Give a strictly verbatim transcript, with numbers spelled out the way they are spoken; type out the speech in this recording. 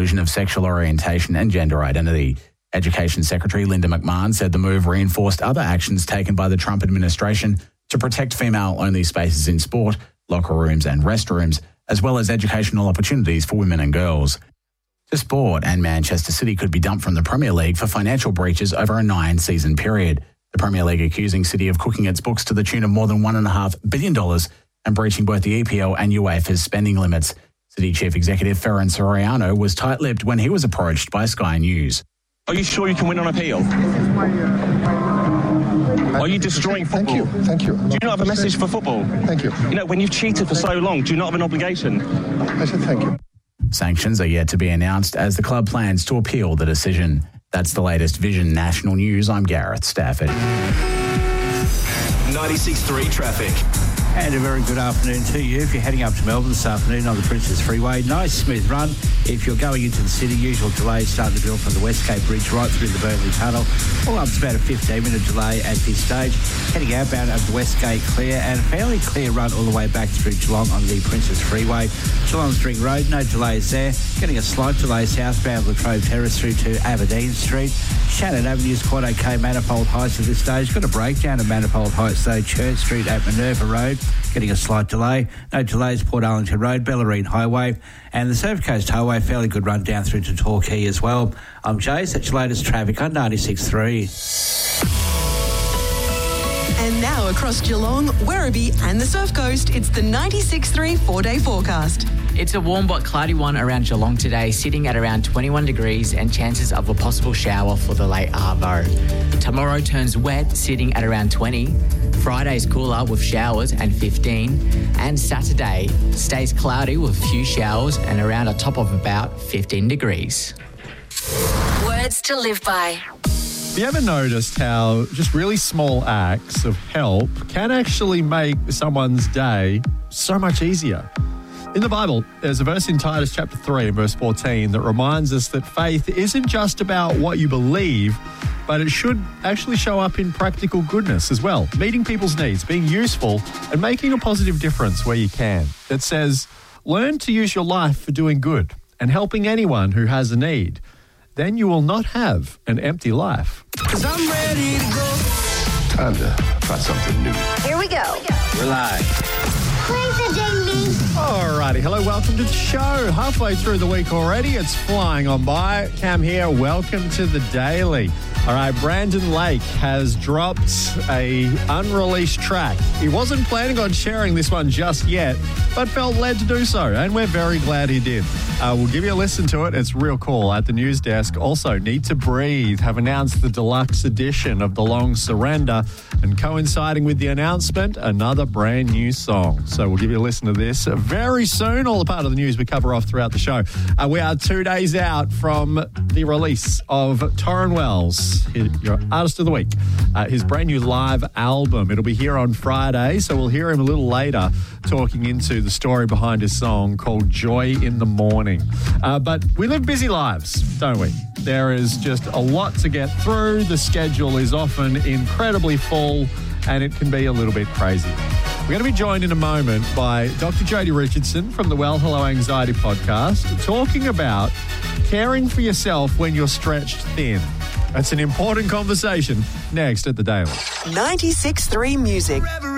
exclusion of sexual orientation and gender identity. Education Secretary Linda McMahon said the move reinforced other actions taken by the Trump administration to protect female-only spaces in sport, locker rooms and restrooms, as well as educational opportunities for women and girls. To sport, and Manchester City could be dumped from the Premier League for financial breaches over a nine-season period. The Premier League accusing City of cooking its books to the tune of more than one point five billion dollars and breaching both the E P L and UEFA's spending limits. City Chief Executive Ferran Soriano was tight-lipped when he was approached by Sky News. Are you sure you can win on appeal? Are you destroying football? Thank you, thank you. Do you not have a message for football? Thank you. You know, when you've cheated for so long, do you not have an obligation? I said thank you. Sanctions are yet to be announced as the club plans to appeal the decision. That's the latest Vision National News. I'm Gareth Stafford. ninety-six point three traffic. And a very good afternoon to you. If you're heading up to Melbourne this afternoon on the Princess Freeway, nice smooth run. If you're going into the city, usual delays starting to build from the Westgate Bridge right through the Burnley Tunnel. All up to about a fifteen minute delay at this stage. Heading outbound over the Westgate clear, and a fairly clear run all the way back through Geelong on the Princess Freeway. Geelong String Road, no delays there. Getting a slight delay southbound Latrobe Terrace through to Aberdeen Street. Shannon Avenue's quite okay. Manifold Heights at this stage. Got a breakdown of Manifold Heights though. Church Street at Minerva Road. Getting a slight delay. No delays, Port Arlington Road, Bellarine Highway, and the Surf Coast Highway, fairly good run down through to Torquay as well. I'm Jace, that's your latest traffic on ninety-six point three. And now across Geelong, Werribee and the Surf Coast, it's the ninety-six point three four-day forecast. It's a warm but cloudy one around Geelong today, sitting at around twenty-one degrees and chances of a possible shower for the late arvo. Tomorrow turns wet, sitting at around twenty. Friday's cooler with showers and fifteen. And Saturday stays cloudy with few showers and around a top of about fifteen degrees. Words to live by. Have you ever noticed how just really small acts of help can actually make someone's day so much easier? In the Bible, there's a verse in Titus chapter three and verse fourteen that reminds us that faith isn't just about what you believe, but it should actually show up in practical goodness as well. Meeting people's needs, being useful, and making a positive difference where you can. It says, learn to use your life for doing good and helping anyone who has a need. Then you will not have an empty life. 'Cause I'm ready to go. Time to try something new. Here we go. We're live. Alrighty, hello, welcome to the show. Halfway through the week already, it's flying on by. Cam here, welcome to the Daily. All right, Brandon Lake has dropped a unreleased track. He wasn't planning on sharing this one just yet, but felt led to do so, and we're very glad he did. Uh, we'll give you a listen to it. It's real cool. At the news desk, also, Need to Breathe have announced the deluxe edition of The Long Surrender, and coinciding with the announcement, another brand new song. So we'll give you a listen to this very soon. All a part of the news we cover off throughout the show. Uh, we are two days out from the release of Torrin Wells, your Artist of the Week, uh, his brand new live album. It'll be here on Friday, so we'll hear him a little later talking into the story behind his song called Joy in the Morning. Uh, but we live busy lives, don't we? There is just a lot to get through. The schedule is often incredibly full, and it can be a little bit crazy. We're going to be joined in a moment by Doctor Jodie Richardson from the Well Hello Anxiety podcast, talking about caring for yourself when you're stretched thin. That's an important conversation next at The Daily. ninety-six point three Music.